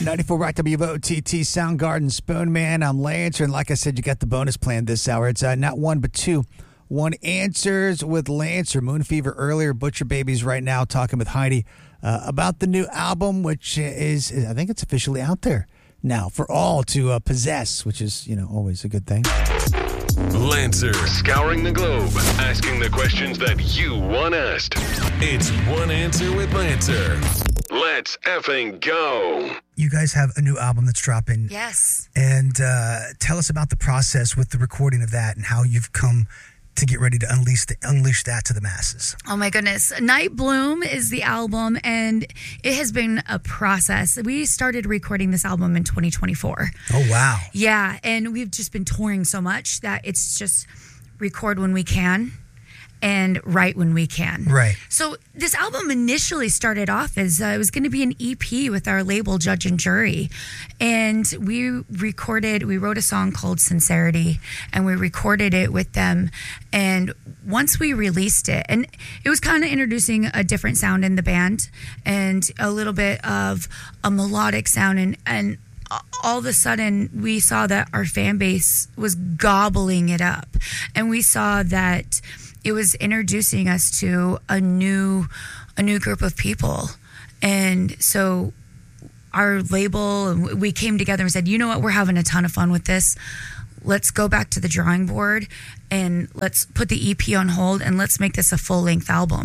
94 Rock WOTT, Soundgarden, Spoon Man. I'm Lance, and like I said, you got the bonus plan this hour. It's not one, but two. One Answers with Lance, or Moon Fever earlier, Butcher Babies right now, talking with Heidi about the new album, which is, I think it's officially out there now for all to possess, which is, always a good thing. Lancer, scouring the globe, asking the questions that you want asked. It's One Answer with Lancer. Let's effing go. You guys have a new album that's dropping. Yes. And tell us about the process with the recording of that and how you've come to get ready to unleash that to the masses. Oh my goodness. Night Bloom is the album, and it has been a process. We started recording this album in 2024. Oh, wow. Yeah, and we've just been touring so much that it's just record when we can and write when we can. Right. So this album initially started off as it was going to be an EP with our label Judge and Jury. And we wrote a song called Sincerity, and we recorded it with them. And once we released it, and it was kind of introducing a different sound in the band and a little bit of a melodic sound, and all of a sudden we saw that our fan base was gobbling it up, and we saw that it was introducing us to a new group of people. And so our label, we came together and said, you know what, we're having a ton of fun with this. Let's go back to the drawing board and let's put the EP on hold and let's make this a full-length album.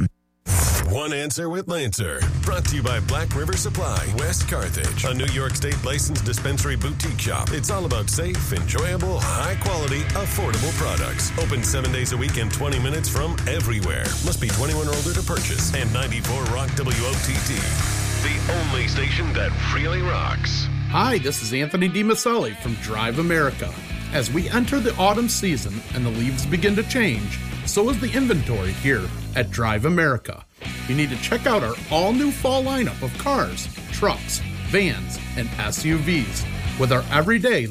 One Answer with Lancer, brought to you by Black River Supply, West Carthage, a New York State licensed dispensary boutique shop. It's all about safe, enjoyable, high-quality, affordable products. Open 7 days a week and 20 minutes from everywhere. Must be 21 or older to purchase. And 94 Rock WOTT, the only station that really rocks. Hi, this is Anthony DiMaselli from Drive America. As we enter the autumn season and the leaves begin to change, so is the inventory here at Drive America. You need to check out our all-new fall lineup of cars, trucks, vans, and SUVs. With our everyday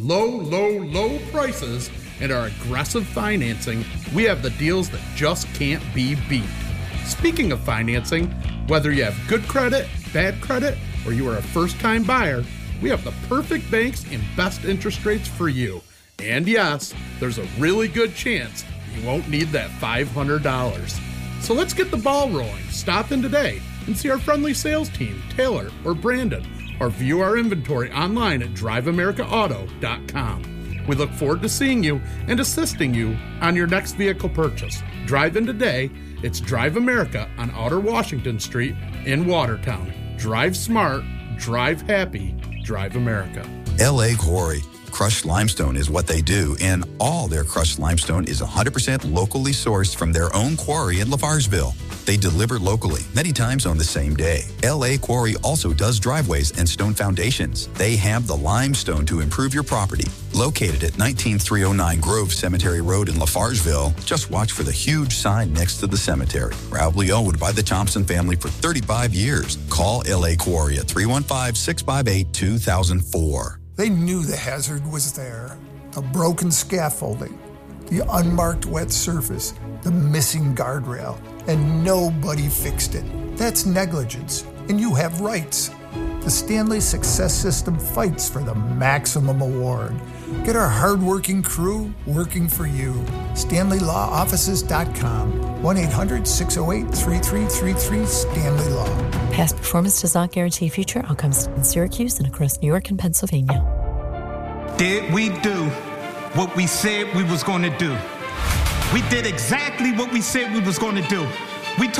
low prices and our aggressive financing, we have the deals that just can't be beat. Speaking of financing, whether you have good credit, bad credit, or you are a first-time buyer, we have the perfect banks and best interest rates for you. And yes, there's a really good chance you won't need that $500. So let's get the ball rolling. Stop in today and see our friendly sales team, Taylor or Brandon, or view our inventory online at driveamericaauto.com. We look forward to seeing you and assisting you on your next vehicle purchase. Drive in today. It's Drive America on Outer Washington Street in Watertown. Drive smart, drive happy, Drive America. L.A. Quarry. Crushed limestone is what they do, and all their crushed limestone is 100% locally sourced from their own quarry in Lafargeville. They deliver locally, many times on the same day. L.A. Quarry also does driveways and stone foundations. They have the limestone to improve your property. Located at 19309 Grove Cemetery Road in Lafargeville, just watch for the huge sign next to the cemetery. Proudly owned by the Thompson family for 35 years. Call L.A. Quarry at 315-658-2004. They knew the hazard was there. The broken scaffolding, the unmarked wet surface, the missing guardrail, and nobody fixed it. That's negligence, and you have rights. The Stanley Success System fights for the maximum award. Get our hardworking crew working for you. StanleyLawOffices.com. 1-800-608-3333 Stanley Law. Past performance does not guarantee future outcomes in Syracuse and across New York and Pennsylvania. Did we do what we said we was going to do? We did exactly what we said we was going to do.